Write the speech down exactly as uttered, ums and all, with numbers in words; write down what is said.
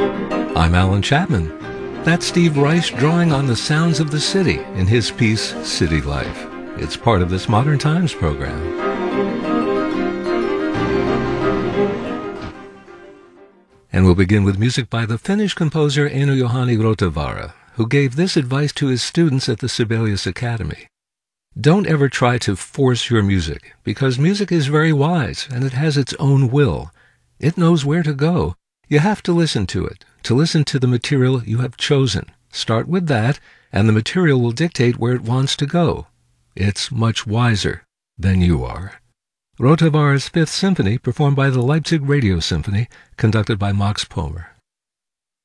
I'm Alan Chapman. That's Steve Rice drawing on the sounds of the city in his piece, City Life. It's part of this Modern Times program. And we'll begin with music by the Finnish composer Eino-Juhani Rautavaara, who gave this advice to his students at the Sibelius Academy. Don't ever try to force your music, because music is very wise and it has its own will. It knows where to go. You have to listen to it, to listen to the material you have chosen. Start with that, and the material will dictate where it wants to go. It's much wiser than you are. Rautavaara's Fifth Symphony, performed by the Leipzig Radio Symphony, conducted by Max Pomer.